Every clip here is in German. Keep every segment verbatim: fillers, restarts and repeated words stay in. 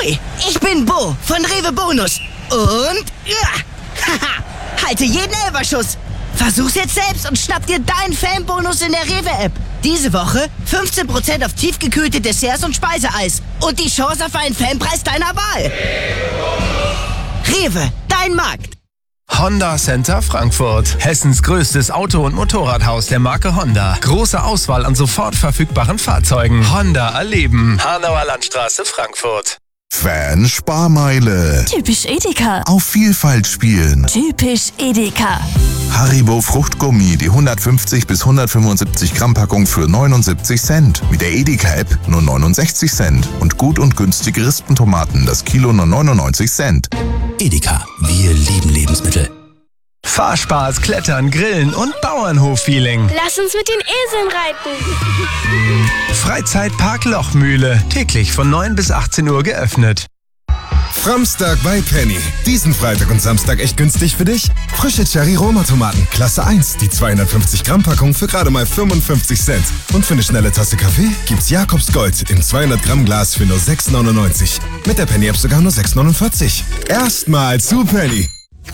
Hui, ich bin Bo von Rewe Bonus. Und... Ja, haha, halte jeden Elferschuss. Versuch's jetzt selbst und schnapp dir deinen Fanbonus in der Rewe-App. Diese Woche fünfzehn Prozent auf tiefgekühlte Desserts und Speiseeis. Und die Chance auf einen Fanpreis deiner Wahl. Rewe, dein Markt. Honda Center Frankfurt. Hessens größtes Auto- und Motorradhaus der Marke Honda. Große Auswahl an sofort verfügbaren Fahrzeugen. Honda erleben. Hanauer Landstraße, Frankfurt. Fan-Sparmeile. Typisch Edeka. Auf Vielfalt spielen. Typisch Edeka. Haribo Fruchtgummi, die hundertfünfzig bis hundertfünfundsiebzig Gramm Packung für neunundsiebzig Cent. Mit der Edeka-App nur neunundsechzig Cent. Und gut und günstige Rispentomaten, das Kilo nur neunundneunzig Cent. Edeka, wir lieben Lebensmittel. Fahrspaß, Klettern, Grillen und Bauernhof-Feeling. Lass uns mit den Eseln reiten. Freizeitpark Lochmühle. Täglich von neun bis achtzehn Uhr geöffnet. Framstag bei Penny. Diesen Freitag und Samstag echt günstig für dich? Frische Cherry-Roma-Tomaten, Klasse eins. Die zweihundertfünfzig Gramm Packung für gerade mal fünfundfünfzig Cent. Und für eine schnelle Tasse Kaffee gibt's Jakobs Gold im zweihundert Gramm Glas für nur sechs neunundneunzig. Mit der Penny-App sogar nur sechs neunundvierzig. Erstmal zu Penny.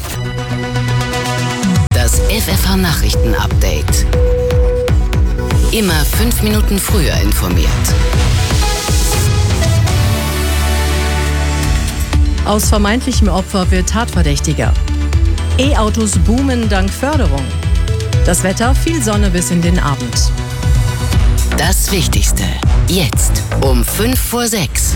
Das F F H-Nachrichten-Update. Immer fünf Minuten früher informiert. Aus vermeintlichem Opfer wird Tatverdächtiger. E-Autos boomen dank Förderung. Das Wetter, viel Sonne bis in den Abend. Das Wichtigste. Jetzt um fünf vor sechs.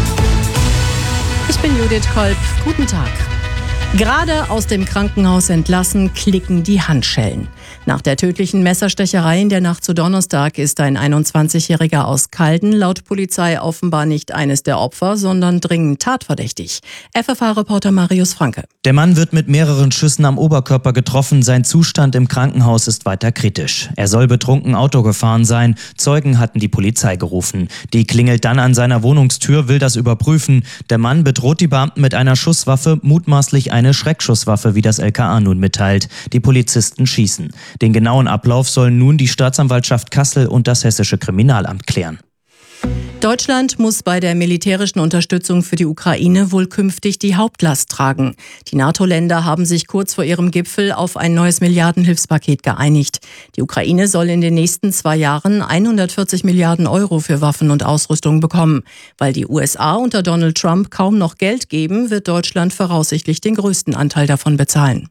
Ich bin Judith Kolb. Guten Tag. Gerade aus dem Krankenhaus entlassen, klicken die Handschellen. Nach der tödlichen Messerstecherei in der Nacht zu Donnerstag ist ein einundzwanzigjähriger aus Calden laut Polizei offenbar nicht eines der Opfer, sondern dringend tatverdächtig. F F H-Reporter Marius Franke. Der Mann wird mit mehreren Schüssen am Oberkörper getroffen. Sein Zustand im Krankenhaus ist weiter kritisch. Er soll betrunken Auto gefahren sein. Zeugen hatten die Polizei gerufen. Die klingelt dann an seiner Wohnungstür, will das überprüfen. Der Mann bedroht die Beamten mit einer Schusswaffe, mutmaßlich eine Schreckschusswaffe, wie das L K A nun mitteilt. Die Polizisten schießen. Den genauen Ablauf sollen nun die Staatsanwaltschaft Kassel und das Hessische Kriminalamt klären. Deutschland muss bei der militärischen Unterstützung für die Ukraine wohl künftig die Hauptlast tragen. Die NATO-Länder haben sich kurz vor ihrem Gipfel auf ein neues Milliardenhilfspaket geeinigt. Die Ukraine soll in den nächsten zwei Jahren hundertvierzig Milliarden Euro für Waffen und Ausrüstung bekommen. Weil die U S A unter Donald Trump kaum noch Geld geben, wird Deutschland voraussichtlich den größten Anteil davon bezahlen.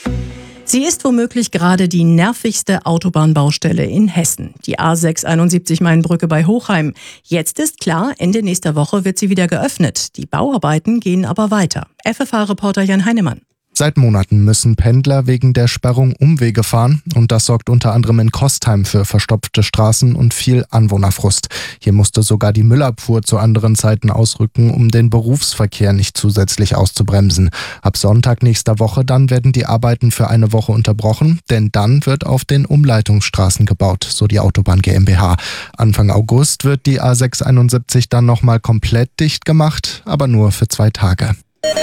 Sie ist womöglich gerade die nervigste Autobahnbaustelle in Hessen. Die A sechshunderteinundsiebzig Mainbrücke bei Hochheim. Jetzt ist klar, Ende nächster Woche wird sie wieder geöffnet. Die Bauarbeiten gehen aber weiter. F F H-Reporter Jan Heinemann. Seit Monaten müssen Pendler wegen der Sperrung Umwege fahren und das sorgt unter anderem in Kostheim für verstopfte Straßen und viel Anwohnerfrust. Hier musste sogar die Müllabfuhr zu anderen Zeiten ausrücken, um den Berufsverkehr nicht zusätzlich auszubremsen. Ab Sonntag nächster Woche dann werden die Arbeiten für eine Woche unterbrochen, denn dann wird auf den Umleitungsstraßen gebaut, so die Autobahn GmbH. Anfang August wird die A sechshunderteinundsiebzig dann nochmal komplett dicht gemacht, aber nur für zwei Tage.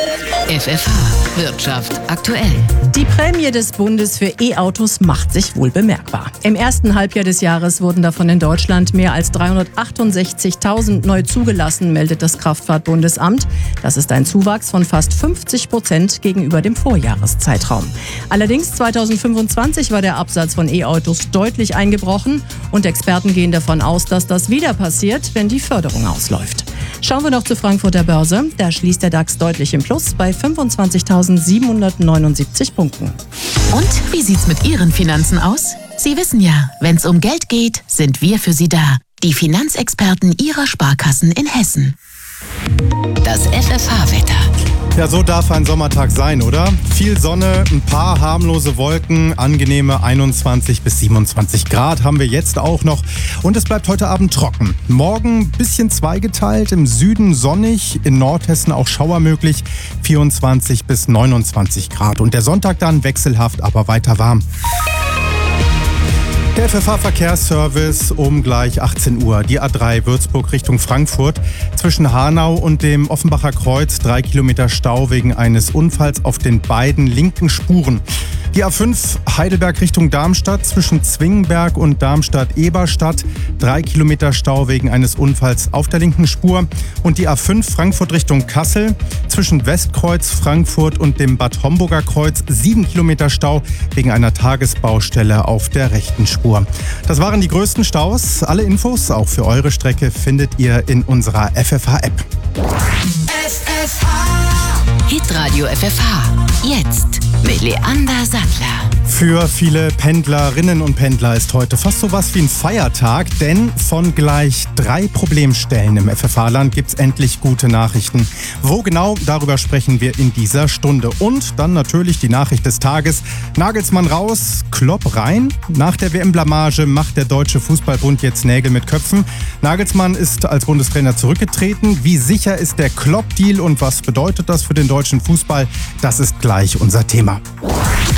F F H Wirtschaft aktuell. Die Prämie des Bundes für E-Autos macht sich wohl bemerkbar. Im ersten Halbjahr des Jahres wurden davon in Deutschland mehr als dreihundertachtundsechzigtausend neu zugelassen, meldet das Kraftfahrtbundesamt. Das ist ein Zuwachs von fast fünfzig Prozent gegenüber dem Vorjahreszeitraum. Allerdings zweitausendfünfundzwanzig war der Absatz von E-Autos deutlich eingebrochen und Experten gehen davon aus, dass das wieder passiert, wenn die Förderung ausläuft. Schauen wir noch zur Frankfurter Börse. Da schließt der DAX deutlich im Plus bei fünfundzwanzigtausendsiebenhundertneunundsiebzig Punkten. Und wie sieht's mit Ihren Finanzen aus? Sie wissen ja, wenn's um Geld geht, sind wir für Sie da. Die Finanzexperten Ihrer Sparkassen in Hessen. Das F F H-Wetter. Ja, so darf ein Sommertag sein, oder? Viel Sonne, ein paar harmlose Wolken, angenehme einundzwanzig bis siebenundzwanzig Grad haben wir jetzt auch noch. Und es bleibt heute Abend trocken. Morgen ein bisschen zweigeteilt, im Süden sonnig, in Nordhessen auch Schauer möglich, vierundzwanzig bis neunundzwanzig Grad. Und der Sonntag dann wechselhaft, aber weiter warm. Der F F H-Verkehrsservice um gleich achtzehn Uhr. Die A drei Würzburg Richtung Frankfurt. Zwischen Hanau und dem Offenbacher Kreuz drei Kilometer Stau wegen eines Unfalls auf den beiden linken Spuren. Die A fünf Heidelberg Richtung Darmstadt zwischen Zwingenberg und Darmstadt-Eberstadt. Drei Kilometer Stau wegen eines Unfalls auf der linken Spur. Und die A fünf Frankfurt Richtung Kassel zwischen Westkreuz, Frankfurt und dem Bad Homburger Kreuz. Sieben Kilometer Stau wegen einer Tagesbaustelle auf der rechten Spur. Das waren die größten Staus. Alle Infos, auch für eure Strecke, findet ihr in unserer F F H-App. F F H. Hitradio F F H. Jetzt mit Leander Sattler. Für viele Pendlerinnen und Pendler ist heute fast so was wie ein Feiertag, denn von gleich drei Problemstellen im F F H-Land gibt's endlich gute Nachrichten. Wo genau, darüber sprechen wir in dieser Stunde. Und dann natürlich die Nachricht des Tages. Nagelsmann raus, Klopp rein. Nach der W M-Blamage macht der Deutsche Fußballbund jetzt Nägel mit Köpfen. Nagelsmann ist als Bundestrainer zurückgetreten. Wie sicher ist der Klopp-Deal und was bedeutet das für den deutschen Fußball? Das ist gleich unser Thema.